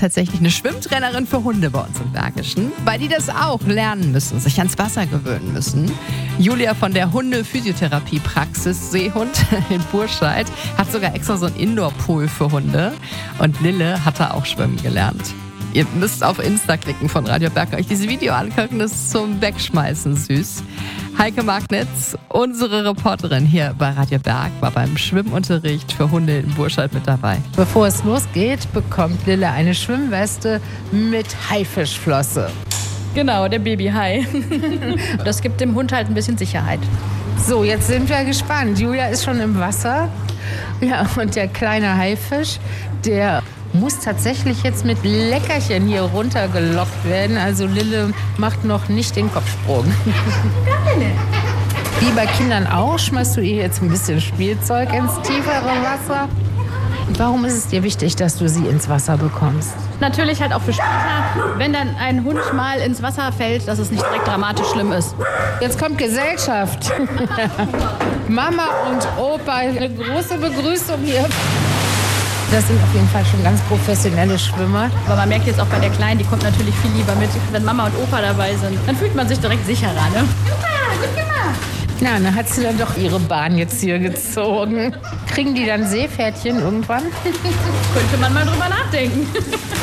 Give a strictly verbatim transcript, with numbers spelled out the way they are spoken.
tatsächlich eine Schwimmtrainerin für Hunde bei uns im Bergischen, weil die das auch lernen müssen, sich ans Wasser gewöhnen müssen. Julia von der Hunde-Physiotherapie-Praxis Seehund in Burscheid hat sogar extra so einen Indoor-Pool für Hunde. Und Lille hat da auch schwimmen gelernt. Ihr müsst auf Insta klicken von Radio Berg, euch dieses Video angucken, das ist zum Wegschmeißen süß. Heike Magnitz, unsere Reporterin hier bei Radio Berg, war beim Schwimmunterricht für Hunde in Burscheid mit dabei. Bevor es losgeht, bekommt Lille eine Schwimmweste mit Haifischflosse. Genau, der Babyhai. Das gibt dem Hund halt ein bisschen Sicherheit. So, jetzt sind wir gespannt. Julia ist schon im Wasser. Ja, und der kleine Haifisch, der muss tatsächlich jetzt mit Leckerchen hier runtergelockt werden. Also Lille macht noch nicht den Kopfsprung. Wie bei Kindern auch, schmeißt du ihr jetzt ein bisschen Spielzeug ins tiefere Wasser. Warum ist es dir wichtig, dass du sie ins Wasser bekommst? Natürlich halt auch für später, wenn dann ein Hund mal ins Wasser fällt, dass es nicht direkt dramatisch schlimm ist. Jetzt kommt Gesellschaft. Mama und Opa, eine große Begrüßung hier. Das sind auf jeden Fall schon ganz professionelle Schwimmer. Aber man merkt jetzt auch bei der Kleinen, die kommt natürlich viel lieber mit, wenn Mama und Opa dabei sind. Dann fühlt man sich direkt sicherer, ne? Super, gut gemacht. Na, dann hat sie dann doch ihre Bahn jetzt hier gezogen. Kriegen die dann Seepferdchen irgendwann? Könnte man mal drüber nachdenken.